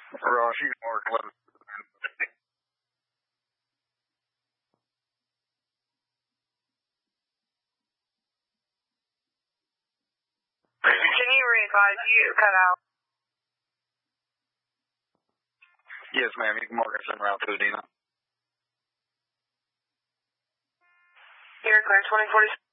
Ross, you can mark 11. Can you re-advise you cut out? Yes, ma'am. You can mark us en route to Adena. You're clear, 2046.